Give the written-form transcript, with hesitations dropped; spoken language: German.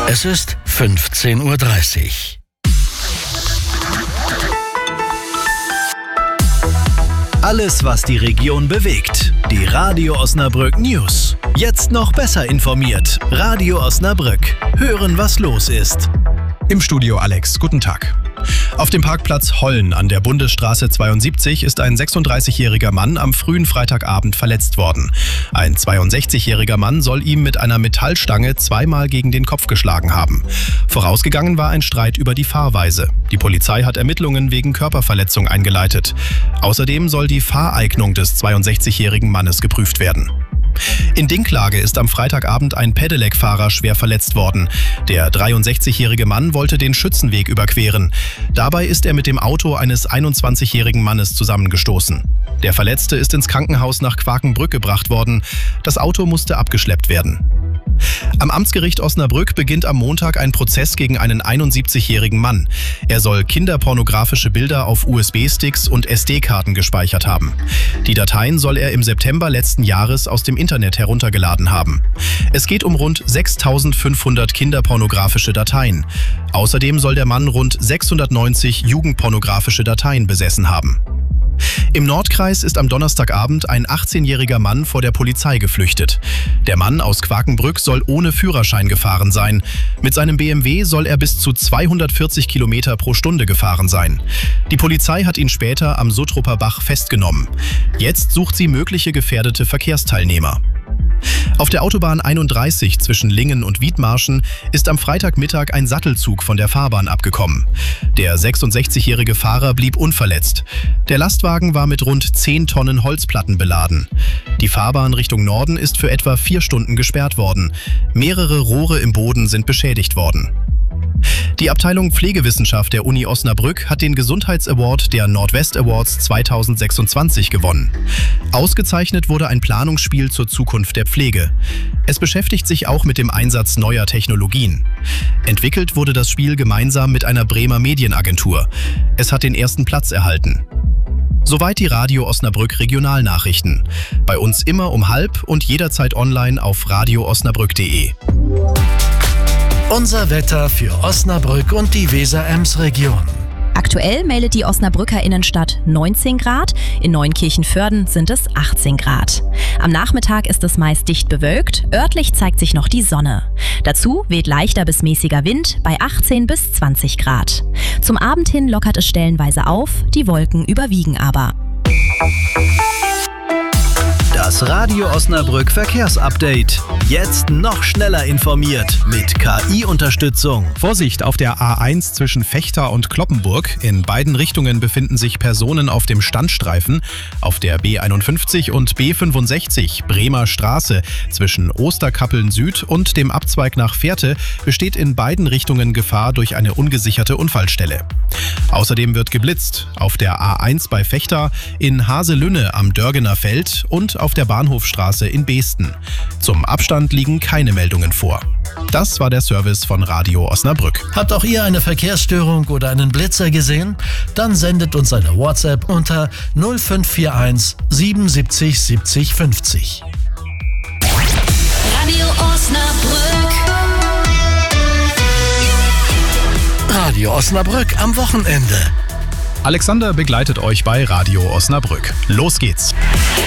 Es ist 15:30 Uhr. Alles, was die Region bewegt. Die Radio Osnabrück News. Jetzt noch besser informiert. Radio Osnabrück. Hören, was los ist. Im Studio Alex, guten Tag. Auf dem Parkplatz Hollen an der Bundesstraße 72 ist ein 36-jähriger Mann am frühen Freitagabend verletzt worden. Ein 62-jähriger Mann soll ihm mit einer Metallstange zweimal gegen den Kopf geschlagen haben. Vorausgegangen war ein Streit über die Fahrweise. Die Polizei hat Ermittlungen wegen Körperverletzung eingeleitet. Außerdem soll die Fahreignung des 62-jährigen Mannes geprüft werden. In Dinklage ist am Freitagabend ein Pedelec-Fahrer schwer verletzt worden. Der 63-jährige Mann wollte den Schützenweg überqueren. Dabei ist er mit dem Auto eines 21-jährigen Mannes zusammengestoßen. Der Verletzte ist ins Krankenhaus nach Quakenbrück gebracht worden. Das Auto musste abgeschleppt werden. Am Amtsgericht Osnabrück beginnt am Montag ein Prozess gegen einen 71-jährigen Mann. Er soll kinderpornografische Bilder auf USB-Sticks und SD-Karten gespeichert haben. Die Dateien soll er im September letzten Jahres aus dem Internet heruntergeladen haben. Es geht um rund 6.500 kinderpornografische Dateien. Außerdem soll der Mann rund 690 jugendpornografische Dateien besessen haben. Im Nordkreis ist am Donnerstagabend ein 18-jähriger Mann vor der Polizei geflüchtet. Der Mann aus Quakenbrück soll ohne Führerschein gefahren sein. Mit seinem BMW soll er bis zu 240 Kilometer pro Stunde gefahren sein. Die Polizei hat ihn später am Suttrupper Bach festgenommen. Jetzt sucht sie mögliche gefährdete Verkehrsteilnehmer. Auf der Autobahn 31 zwischen Lingen und Wiedmarschen ist am Freitagmittag ein Sattelzug von der Fahrbahn abgekommen. Der 66-jährige Fahrer blieb unverletzt. Der Lastwagen war mit rund 10 Tonnen Holzplatten beladen. Die Fahrbahn Richtung Norden ist für etwa 4 Stunden gesperrt worden. Mehrere Rohre im Boden sind beschädigt worden. Die Abteilung Pflegewissenschaft der Uni Osnabrück hat den Gesundheitsaward der Nordwest Awards 2026 gewonnen. Ausgezeichnet wurde ein Planungsspiel zur Zukunft der Pflege. Es beschäftigt sich auch mit dem Einsatz neuer Technologien. Entwickelt wurde das Spiel gemeinsam mit einer Bremer Medienagentur. Es hat den ersten Platz erhalten. Soweit die Radio Osnabrück Regionalnachrichten. Bei uns immer um 12:30 und jederzeit online auf radioosnabrück.de. Unser Wetter für Osnabrück und die Weser-Ems-Region. Aktuell meldet die Osnabrücker Innenstadt 19 Grad, in Neunkirchen-Vörden sind es 18 Grad. Am Nachmittag ist es meist dicht bewölkt, örtlich zeigt sich noch die Sonne. Dazu weht leichter bis mäßiger Wind bei 18 bis 20 Grad. Zum Abend hin lockert es stellenweise auf, die Wolken überwiegen aber. Das Radio Osnabrück Verkehrsupdate. Jetzt noch schneller informiert mit KI-Unterstützung. Vorsicht auf der A1 zwischen Vechta und Cloppenburg. In beiden Richtungen befinden sich Personen auf dem Standstreifen. Auf der B51 und B65 Bremer Straße zwischen Osterkappeln Süd und dem Abzweig nach Fährte besteht in beiden Richtungen Gefahr durch eine ungesicherte Unfallstelle. Außerdem wird geblitzt auf der A1 bei Vechta, in Haselünne am Dörgener Feld und auf der Bahnhofstraße in Beesten. Zum Abstand liegen keine Meldungen vor. Das war der Service von Radio Osnabrück. Habt auch ihr eine Verkehrsstörung oder einen Blitzer gesehen? Dann sendet uns eine WhatsApp unter 0541 77 70 50. Radio Osnabrück. Radio Osnabrück am Wochenende. Alexander begleitet euch bei Radio Osnabrück. Los geht's!